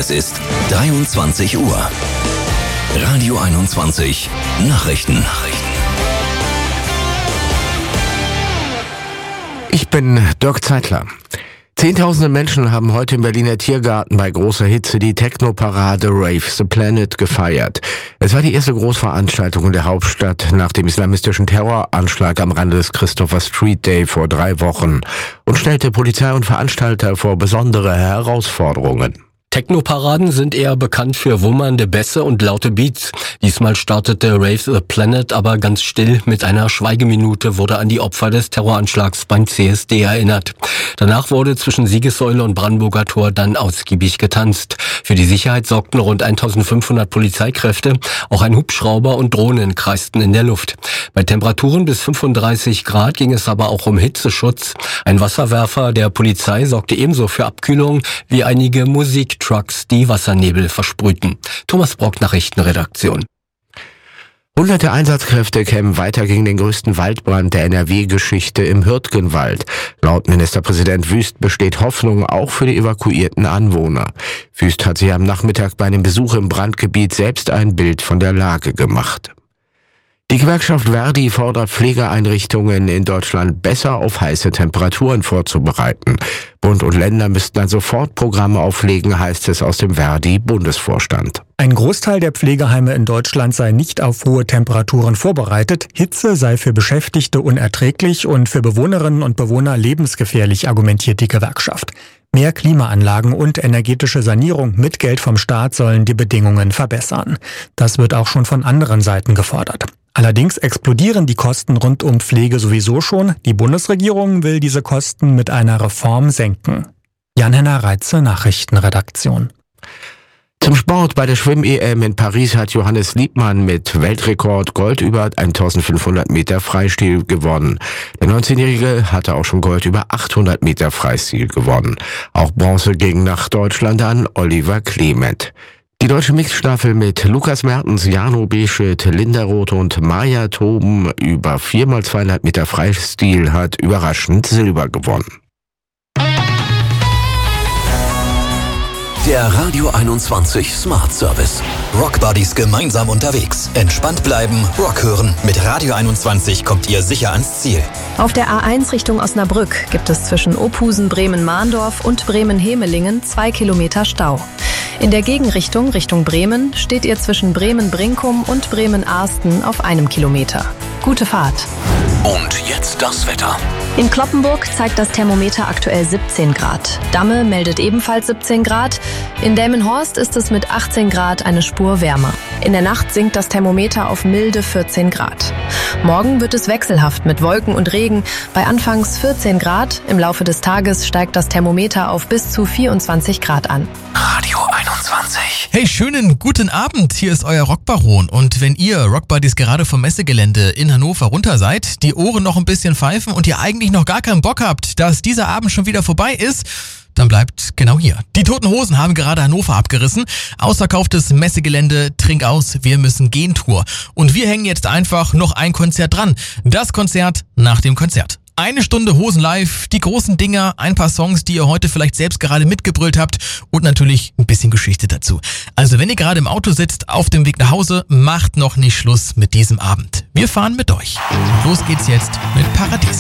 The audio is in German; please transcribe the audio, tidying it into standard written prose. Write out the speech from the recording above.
Es ist 23 Uhr. Radio 21 Nachrichten. Ich bin Dirk Zeitler. Zehntausende Menschen haben heute im Berliner Tiergarten bei großer Hitze die Techno-Parade Rave the Planet gefeiert. Es war die erste Großveranstaltung in der Hauptstadt nach dem islamistischen Terroranschlag am Rande des Christopher Street Day vor 3 Wochen und stellte Polizei und Veranstalter vor besondere Herausforderungen. Techno-Paraden sind eher bekannt für wummernde Bässe und laute Beats. Diesmal startete Rave the Planet aber ganz still. Mit einer Schweigeminute wurde an die Opfer des Terroranschlags beim CSD erinnert. Danach wurde zwischen Siegessäule und Brandenburger Tor dann ausgiebig getanzt. Für die Sicherheit sorgten rund 1500 Polizeikräfte. Auch ein Hubschrauber und Drohnen kreisten in der Luft. Bei Temperaturen bis 35 Grad ging es aber auch um Hitzeschutz. Ein Wasserwerfer der Polizei sorgte ebenso für Abkühlung wie einige Musiktrucks, die Wassernebel versprühten. Thomas Brock, Nachrichtenredaktion. Hunderte Einsatzkräfte kämpfen weiter gegen den größten Waldbrand der NRW-Geschichte im Hürtgenwald. Laut Ministerpräsident Wüst besteht Hoffnung auch für die evakuierten Anwohner. Wüst hat sich am Nachmittag bei einem Besuch im Brandgebiet selbst ein Bild von der Lage gemacht. Die Gewerkschaft Verdi fordert Pflegeeinrichtungen in Deutschland besser auf heiße Temperaturen vorzubereiten. Bund und Länder müssten ein Sofortprogramm auflegen, heißt es aus dem Verdi-Bundesvorstand. Ein Großteil der Pflegeheime in Deutschland sei nicht auf hohe Temperaturen vorbereitet. Hitze sei für Beschäftigte unerträglich und für Bewohnerinnen und Bewohner lebensgefährlich, argumentiert die Gewerkschaft. Mehr Klimaanlagen und energetische Sanierung mit Geld vom Staat sollen die Bedingungen verbessern. Das wird auch schon von anderen Seiten gefordert. Allerdings explodieren die Kosten rund um Pflege sowieso schon. Die Bundesregierung will diese Kosten mit einer Reform senken. Jan-Henner Reitze, Nachrichtenredaktion. Zum Sport: Bei der Schwimm-EM in Paris hat Johannes Liebmann mit Weltrekord Gold über 1500 Meter Freistil gewonnen. Der 19-Jährige hatte auch schon Gold über 800 Meter Freistil gewonnen. Auch Bronze ging nach Deutschland an Oliver Clement. Die deutsche Mixstaffel mit Lukas Mertens, Jano Beschet, Linda Roth und Maja Toben über 4x200 Meter Freistil hat überraschend Silber gewonnen. Der Radio 21 Smart Service. Rockbuddies gemeinsam unterwegs. Entspannt bleiben, Rock hören. Mit Radio 21 kommt ihr sicher ans Ziel. Auf der A1 Richtung Osnabrück gibt es zwischen Ophusen, Bremen-Mahndorf und Bremen-Hemelingen 2 Kilometer Stau. In der Gegenrichtung Richtung Bremen steht ihr zwischen Bremen-Brinkum und Bremen-Arsten auf 1 Kilometer. Gute Fahrt. Und jetzt das Wetter. In Cloppenburg zeigt das Thermometer aktuell 17 Grad. Damme meldet ebenfalls 17 Grad. In Delmenhorst ist es mit 18 Grad eine Spur wärmer. In der Nacht sinkt das Thermometer auf milde 14 Grad. Morgen wird es wechselhaft mit Wolken und Regen. Bei anfangs 14 Grad. Im Laufe des Tages steigt das Thermometer auf bis zu 24 Grad an. Radio 21. Hey, schönen guten Abend. Hier ist euer Rockbaron. Und wenn ihr Rockbuddies gerade vom Messegelände in Hannover runter seid, die Ohren noch ein bisschen pfeifen und ihr eigentlich noch gar keinen Bock habt, dass dieser Abend schon wieder vorbei ist, dann bleibt genau hier. Die Toten Hosen haben gerade Hannover abgerissen. Ausverkauftes Messegelände, Trink aus, wir müssen gehen Tour. Und wir hängen jetzt einfach noch ein Konzert dran. Das Konzert nach dem Konzert. 1 Stunde Hosen live, die großen Dinger, ein paar Songs, die ihr heute vielleicht selbst gerade mitgebrüllt habt und natürlich ein bisschen Geschichte dazu. Also wenn ihr gerade im Auto sitzt, auf dem Weg nach Hause, macht noch nicht Schluss mit diesem Abend. Wir fahren mit euch. Los geht's jetzt mit Paradies.